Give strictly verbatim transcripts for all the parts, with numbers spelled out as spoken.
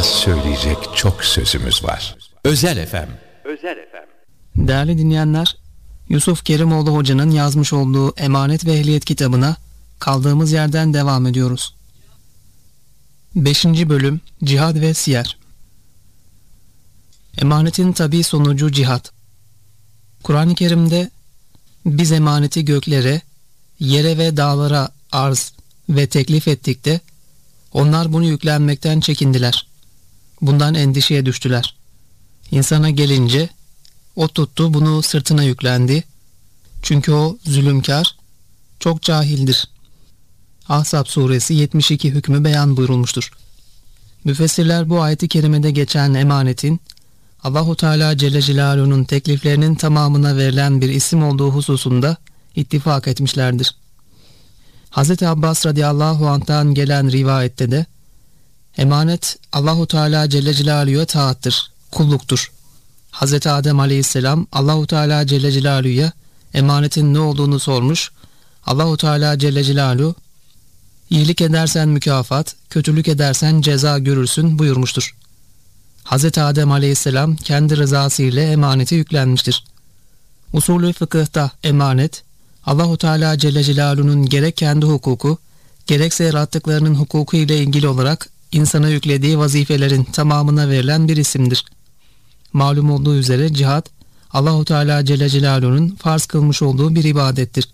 söyleyecek çok sözümüz var. Özel F M. Özel F M. Değerli dinleyenler, Yusuf Kerimoğlu Hoca'nın yazmış olduğu Emanet ve Ehliyet kitabına kaldığımız yerden devam ediyoruz. beşinci bölüm Cihad ve Siyer. Emanetin tabii sonucu cihad. Kur'an-ı Kerim'de biz emaneti göklere, yere ve dağlara arz ve teklif ettik de onlar bunu yüklenmekten çekindiler. Bundan endişeye düştüler. İnsana gelince o tuttu bunu sırtına yüklendi. Çünkü o zulümkar, çok cahildir. Ahzab suresi yetmiş iki hükmü beyan buyurulmuştur. Müfessirler bu ayet-i kerimede geçen emanetin Allahu Teala Celle Celaluhu'nun tekliflerinin tamamına verilen bir isim olduğu hususunda ittifak etmişlerdir. Hazreti Abbas radıyallahu anh'tan gelen rivayette de emanet Allahu Teala Celle Celaluhu'ya taattır, kulluktur. Hazreti Adem aleyhisselam Allahu Teala Celle Celaluhu'ya emanetin ne olduğunu sormuş. Allahu Teala Celle Celaluhu iyilik edersen mükafat, kötülük edersen ceza görürsün buyurmuştur. Hazreti Adem aleyhisselam kendi rızası ile emaneti yüklenmiştir. Usulü fıkıhta emanet Allahu Teala Celle Celaluhu'nun gerek kendi hukuku, gerekse yarattıklarının hukuku ile ilgili olarak insana yüklediği vazifelerin tamamına verilen bir isimdir. Malum olduğu üzere cihad, Allahu Teala Celle Celaluhu'nun farz kılmış olduğu bir ibadettir.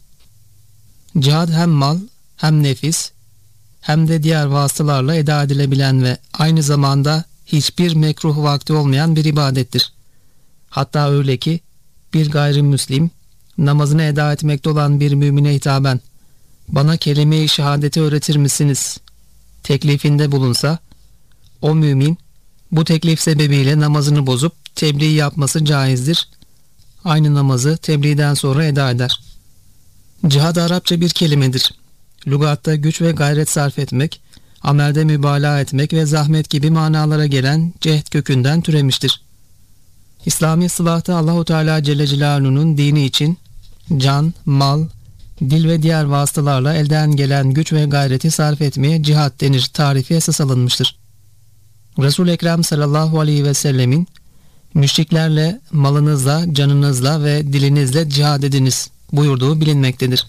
Cihad hem mal, hem nefis, hem de diğer vasıtalarla eda edilebilen ve aynı zamanda hiçbir mekruh vakti olmayan bir ibadettir. Hatta öyle ki bir gayrimüslim namazını eda etmekte olan bir mümine hitaben bana kelime-i şehadeti öğretir misiniz teklifinde bulunsa, o mümin bu teklif sebebiyle namazını bozup tebliğ yapması caizdir. Aynı namazı tebliğden sonra eda eder. Cihad Arapça bir kelimedir. Lügatta güç ve gayret sarf etmek, amelde mübalağa etmek ve zahmet gibi manalara gelen cehd kökünden türemiştir. İslami sılahta Allahu Teala Celle Celaluhu'nun dini için can, mal, dil ve diğer vasıtalarla elden gelen güç ve gayreti sarf etmeye cihad denir tarifi esas alınmıştır. Resul-i Ekrem sallallahu aleyhi ve sellemin müşriklerle malınızla, canınızla ve dilinizle cihad ediniz buyurduğu bilinmektedir.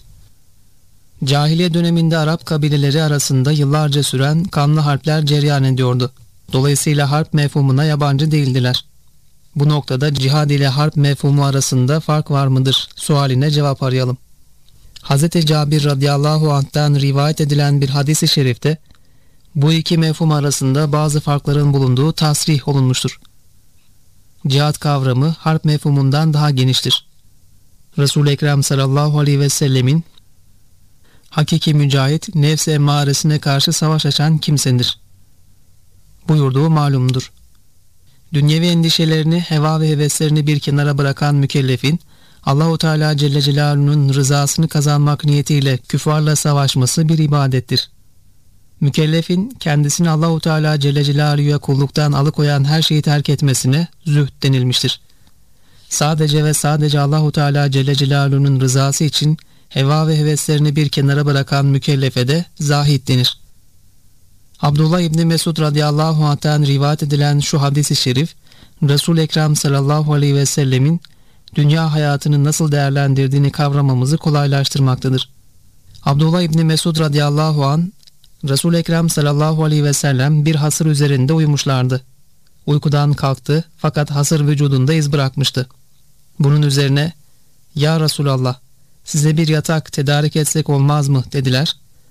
Cahiliye döneminde Arap kabileleri arasında yıllarca süren kanlı harpler cereyan ediyordu. Dolayısıyla harp mefhumuna yabancı değildiler. Bu noktada cihad ile harp mefhumu arasında fark var mıdır sualine cevap arayalım. Hazreti Cabir radıyallahu anh'tan rivayet edilen bir hadis-i şerifte bu iki mefhum arasında bazı farkların bulunduğu tasrih olunmuştur. Cihad kavramı harp mefhumundan daha geniştir. Resul-i Ekrem sallallahu aleyhi ve sellemin hakiki mücahit nefs-i emmaresine karşı savaş açan kimsedir buyurduğu malumdur. Dünyevi endişelerini, heva ve heveslerini bir kenara bırakan mükellefin Allahu Teala Celle Celaluhu'nun rızasını kazanmak niyetiyle küffarla savaşması bir ibadettir. Mükellefin kendisini Allahu Teala Celle Celaluhu'ya kulluktan alıkoyan her şeyi terk etmesine zühd denilmiştir. Sadece ve sadece Allahu Teala Celle Celaluhu'nun rızası için heva ve heveslerini bir kenara bırakan mükellefe de zahid denir. Abdullah İbni Mesud radıyallahu anh'tan rivayet edilen şu hadis-i şerif, Resul-i Ekrem sallallahu aleyhi ve sellemin dünya hayatını nasıl değerlendirdiğini kavramamızı kolaylaştırmaktadır. Abdullah İbni Mesud radıyallahu anh, Resul-i Ekrem sallallahu aleyhi ve sellem bir hasır üzerinde uyumuşlardı. Uykudan kalktı fakat hasır vücudunda iz bırakmıştı. Bunun üzerine, "Ya Resulallah, size bir yatak tedarik etsek olmaz mı?" dediler.